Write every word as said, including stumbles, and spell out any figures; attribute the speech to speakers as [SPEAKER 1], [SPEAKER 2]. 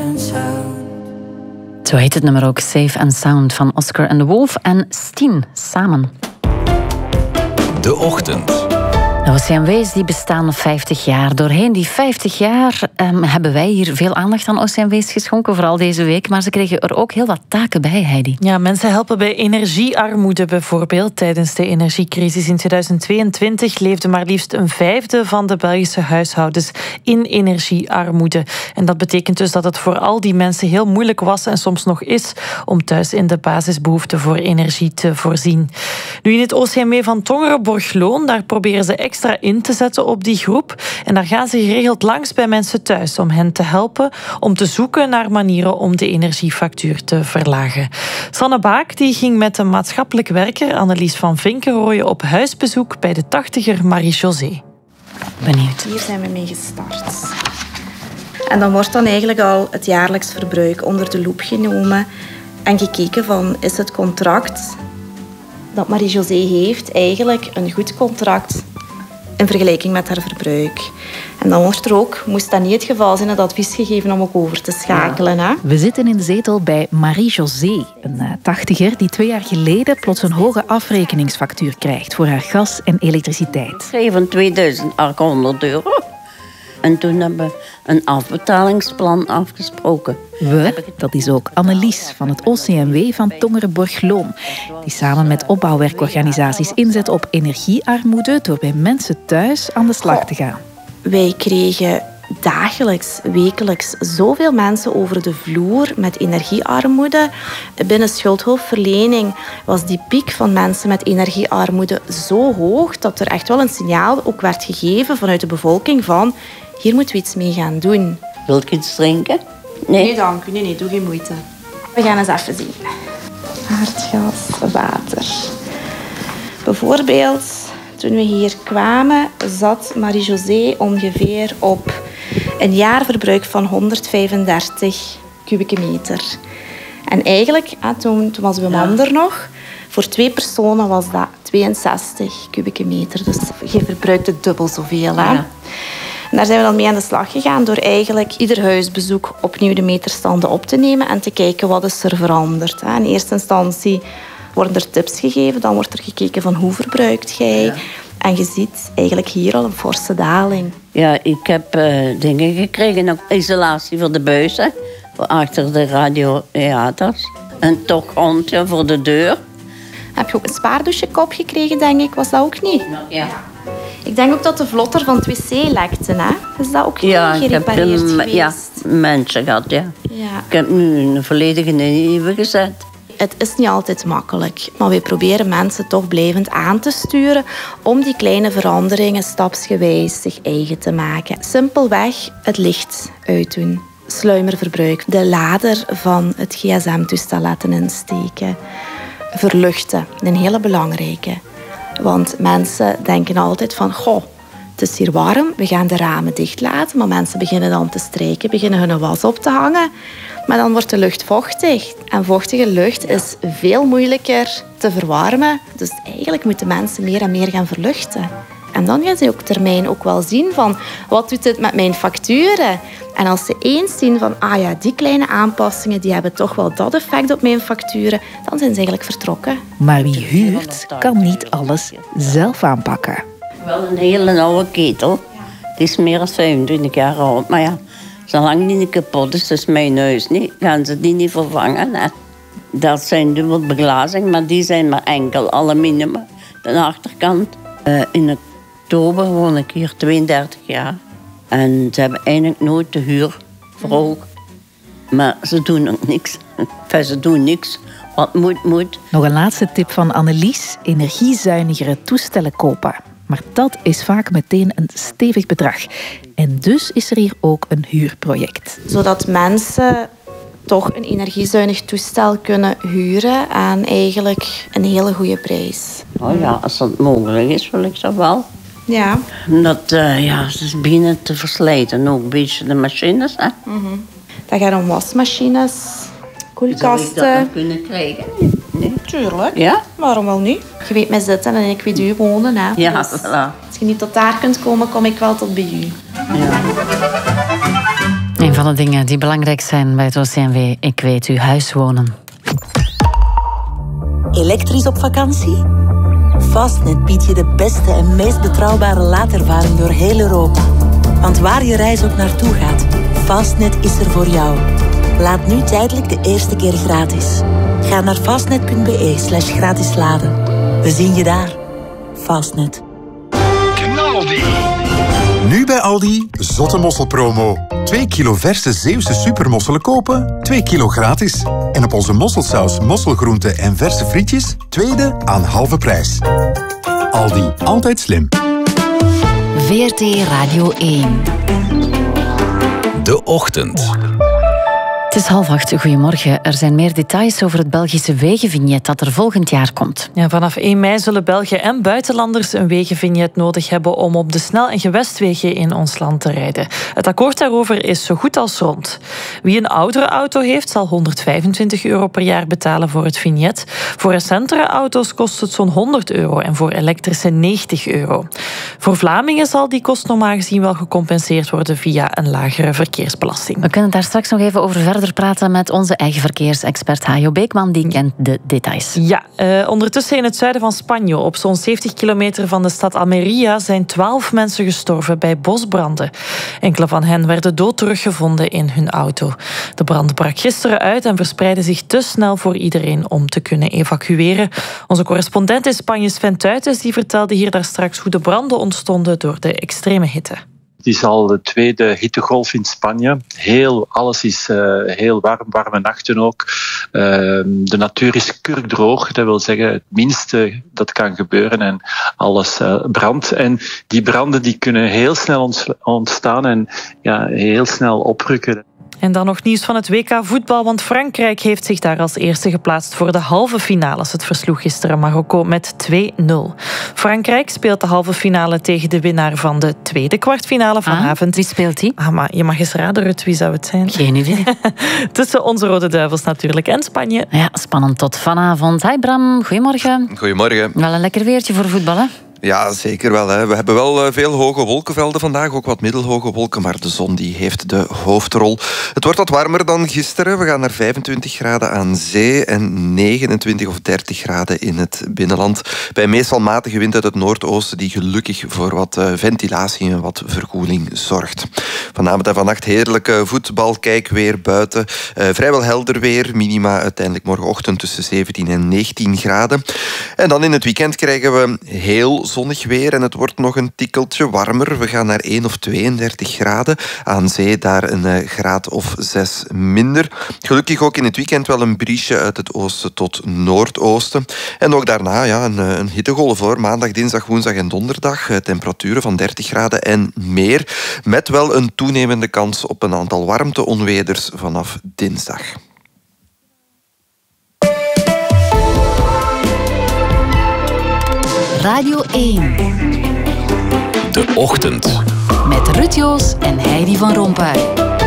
[SPEAKER 1] and sound.
[SPEAKER 2] Zo heet het nummer ook, Safe and Sound van Oscar and the Wolf en Steen samen.
[SPEAKER 3] De Ochtend.
[SPEAKER 2] De O C M W's die bestaan vijftig jaar. Doorheen die vijftig jaar um, hebben wij hier veel aandacht aan O C M W's geschonken, vooral deze week. Maar ze kregen er ook heel wat taken bij, Heidi.
[SPEAKER 4] Ja, mensen helpen bij energiearmoede bijvoorbeeld. Tijdens de energiecrisis in tweeduizend tweeëntwintig leefde maar liefst een vijfde van de Belgische huishoudens in energiearmoede. En dat betekent dus dat het voor al die mensen heel moeilijk was en soms nog is om thuis in de basisbehoeften voor energie te voorzien. Nu in het O C M W van Tongeren-Borgloon, daar proberen ze extra in te zetten op die groep. En daar gaan ze geregeld langs bij mensen thuis om hen te helpen om te zoeken naar manieren om de energiefactuur te verlagen. Sanne Baak die ging met een maatschappelijk werker, Annelies van Vinkenrooyen, op huisbezoek bij de tachtiger Marie-José.
[SPEAKER 2] Benieuwd.
[SPEAKER 5] Hier zijn we mee gestart. En dan wordt dan eigenlijk al het jaarlijks verbruik onder de loep genomen en gekeken van, is het contract dat Marie-José heeft eigenlijk een goed contract in vergelijking met haar verbruik. En dan wordt er ook, moest dat niet het geval zijn, het advies gegeven om ook over te schakelen. Hè?
[SPEAKER 6] We zitten in de zetel bij Marie-José, een uh, tachtiger die twee jaar geleden plots een hoge afrekeningsfactuur krijgt voor haar gas en elektriciteit.
[SPEAKER 7] Van tweeduizend achthonderd euro. En toen hebben we een afbetalingsplan afgesproken.
[SPEAKER 6] We, dat is ook Annelies van het O C M W van Tongeren-Borgloon, die samen met opbouwwerkorganisaties inzet op energiearmoede door bij mensen thuis aan de slag te gaan.
[SPEAKER 5] Wij kregen dagelijks, wekelijks zoveel mensen over de vloer met energiearmoede. Binnen schuldhulpverlening was die piek van mensen met energiearmoede zo hoog dat er echt wel een signaal ook werd gegeven vanuit de bevolking van hier moeten we iets mee gaan doen.
[SPEAKER 7] Wil ik iets drinken? Nee.
[SPEAKER 5] Nee, dank u. Nee, nee, doe geen moeite. We gaan eens even zien. Aardgas, water. Bijvoorbeeld, toen we hier kwamen, zat Marie-José ongeveer op een jaarverbruik van honderdvijfendertig kubieke meter. En eigenlijk, toen, toen was mijn man er nog, voor twee personen was dat tweeënzestig kubieke meter. Dus je verbruikte dubbel zoveel. Hè? Ja. En daar zijn we dan mee aan de slag gegaan door eigenlijk ieder huisbezoek opnieuw de meterstanden op te nemen en te kijken wat is er veranderd. In eerste instantie worden er tips gegeven, dan wordt er gekeken van hoe verbruikt jij. Ja. En je ziet eigenlijk hier al een forse daling.
[SPEAKER 7] Ja, ik heb uh, dingen gekregen, ook isolatie voor de buizen, voor achter de radiotheaters. Een tochtgrondje voor de deur.
[SPEAKER 5] Heb je ook een spaardouchekop gekregen, denk ik? Was dat ook niet?
[SPEAKER 7] Ja.
[SPEAKER 5] Ik denk ook dat de vlotter van het wc lekte, hè? Is dat ook niet
[SPEAKER 7] ja,
[SPEAKER 5] gerepareerd
[SPEAKER 7] ik heb een,
[SPEAKER 5] geweest?
[SPEAKER 7] Ja, mensen gehad, ja.
[SPEAKER 5] ja.
[SPEAKER 7] Ik heb nu een volledige nieuwe gezet.
[SPEAKER 5] Het is niet altijd makkelijk, maar we proberen mensen toch blijvend aan te sturen om die kleine veranderingen stapsgewijs zich eigen te maken. Simpelweg het licht uitdoen, sluimerverbruik, de lader van het gsm-toestel laten insteken, verluchten, een hele belangrijke. Want mensen denken altijd van, goh, het is hier warm, we gaan de ramen dicht laten, maar mensen beginnen dan te strijken, beginnen hun was op te hangen. Maar dan wordt de lucht vochtig. En vochtige lucht is veel moeilijker te verwarmen. Dus eigenlijk moeten mensen meer en meer gaan verluchten. En dan gaan ze op termijn ook wel zien van, wat doet dit met mijn facturen? En als ze eens zien van, ah ja, die kleine aanpassingen, die hebben toch wel dat effect op mijn facturen, dan zijn ze eigenlijk vertrokken.
[SPEAKER 6] Maar wie huurt, kan niet alles zelf aanpakken.
[SPEAKER 7] Wel een hele oude ketel. Die is meer dan vijfentwintig jaar oud, maar ja. Zolang die niet kapot is, dus mijn huis niet, gaan ze die niet vervangen. Hè. Dat zijn dubbelbeglazing, maar die zijn maar enkel aluminium. De achterkant. Uh, in oktober woon ik hier tweeëndertig jaar. En ze hebben eigenlijk nooit de huur verhoogd. Maar ze doen ook niks. Enfin, ze doen niks. Wat moet, moet.
[SPEAKER 6] Nog een laatste tip van Annelies. Energiezuinigere toestellen kopen. Maar dat is vaak meteen een stevig bedrag. En dus is er hier ook een huurproject.
[SPEAKER 5] Zodat mensen toch een energiezuinig toestel kunnen huren aan eigenlijk een hele goede prijs.
[SPEAKER 7] Oh ja, als dat mogelijk is, wil ik dat wel.
[SPEAKER 5] Ja.
[SPEAKER 7] Dat, uh, ja, ze beginnen te verslijten, ook een beetje de machines. Hè?
[SPEAKER 5] Mm-hmm. Dat gaat om wasmachines, koelkasten.
[SPEAKER 7] Zou ik dat nog kunnen krijgen? Nee.
[SPEAKER 5] Tuurlijk.
[SPEAKER 7] Ja?
[SPEAKER 5] Waarom wel niet? Je weet mij zitten en ik weet u wonen. Hè?
[SPEAKER 7] Ja,
[SPEAKER 5] dus
[SPEAKER 7] voilà.
[SPEAKER 5] Als je niet tot daar kunt komen, kom ik wel tot bij u.
[SPEAKER 7] Ja.
[SPEAKER 2] Een van van de dingen die belangrijk zijn bij het O C M W. Ik weet u, huiswonen.
[SPEAKER 1] Elektrisch op vakantie? Fastnet biedt je de beste en meest betrouwbare laadervaring door heel Europa. Want waar je reis ook naartoe gaat, Fastnet is er voor jou. Laat nu tijdelijk de eerste keer gratis. Ga naar fastnet punt b e slash gratis laden. We zien je daar. Fastnet.
[SPEAKER 8] Knaldi. Nu bij Aldi, zotte mosselpromo. twee kilo verse Zeeuwse supermosselen kopen, twee kilo gratis. En op onze mosselsaus, mosselgroenten en verse frietjes, tweede aan halve prijs. Aldi, altijd slim.
[SPEAKER 2] V R T Radio één.
[SPEAKER 3] De Ochtend.
[SPEAKER 2] Het is half acht, goedemorgen. Er zijn meer details over het Belgische wegenvignet dat er volgend jaar komt.
[SPEAKER 4] Ja, vanaf één mei zullen Belgen en buitenlanders een wegenvignet nodig hebben om op de snel- en gewestwegen in ons land te rijden. Het akkoord daarover is zo goed als rond. Wie een oudere auto heeft, zal honderdvijfentwintig euro per jaar betalen voor het vignet. Voor recentere auto's kost het zo'n honderd euro en voor elektrische negentig euro. Voor Vlamingen zal die kost normaal gezien wel gecompenseerd worden via een lagere verkeersbelasting.
[SPEAKER 2] We kunnen daar straks nog even over verder praten met onze eigen verkeersexpert Hajo Beekman. Die kent de details.
[SPEAKER 4] Ja, uh, ondertussen in het zuiden van Spanje, op zo'n zeventig kilometer van de stad Almería, zijn twaalf mensen gestorven bij bosbranden. Enkele van hen werden dood teruggevonden in hun auto. De brand brak gisteren uit en verspreidde zich te snel voor iedereen om te kunnen evacueren. Onze correspondent in Spanje, Sven Tuitens, die vertelde hier daar straks hoe de branden ontstonden door de extreme hitte.
[SPEAKER 9] Het is al de tweede hittegolf in Spanje. Heel, alles is uh, heel warm, warme nachten ook. Uh, de natuur is kurkdroog, dat wil zeggen het minste dat kan gebeuren en alles uh, brandt. En die branden die kunnen heel snel ontstaan en ja, heel snel oprukken.
[SPEAKER 4] En dan nog nieuws van het W K voetbal, want Frankrijk heeft zich daar als eerste geplaatst voor de halve finales. Het versloeg gisteren Marokko met twee nul. Frankrijk speelt de halve finale tegen de winnaar van de tweede kwartfinale vanavond.
[SPEAKER 2] Ah, wie speelt die?
[SPEAKER 4] Ah, maar je mag eens raden, Rut, wie zou het zijn?
[SPEAKER 2] Geen idee.
[SPEAKER 4] Tussen onze Rode Duivels natuurlijk en Spanje.
[SPEAKER 2] Ja, spannend tot vanavond. Hi Bram, goedemorgen.
[SPEAKER 10] Goedemorgen.
[SPEAKER 2] Wel een lekker weertje voor voetbal, hè?
[SPEAKER 10] Ja, zeker wel. Hè. We hebben wel veel hoge wolkenvelden vandaag, ook wat middelhoge wolken, maar de zon die heeft de hoofdrol. Het wordt wat warmer dan gisteren. We gaan naar vijfentwintig graden aan zee en negenentwintig of dertig graden in het binnenland. Bij meestal matige wind uit het noordoosten die gelukkig voor wat ventilatie en wat verkoeling zorgt. Vanavond en vannacht heerlijke voetbalkijk weer buiten. Uh, vrijwel helder weer, minima uiteindelijk morgenochtend tussen zeventien en negentien graden. En dan in het weekend krijgen we heel zonnig weer en het wordt nog een tikkeltje warmer. We gaan naar één of tweeëndertig graden. Aan zee daar een graad of zes minder. Gelukkig ook in het weekend wel een briesje uit het oosten tot noordoosten. En ook daarna ja, een, een hittegolf hoor. Maandag, dinsdag, woensdag en donderdag. Temperaturen van dertig graden en meer. Met wel een toenemende kans op een aantal warmteonweders vanaf dinsdag.
[SPEAKER 2] Radio één.
[SPEAKER 3] De Ochtend.
[SPEAKER 2] Met Ruud Joos en Heidi van Rompuy.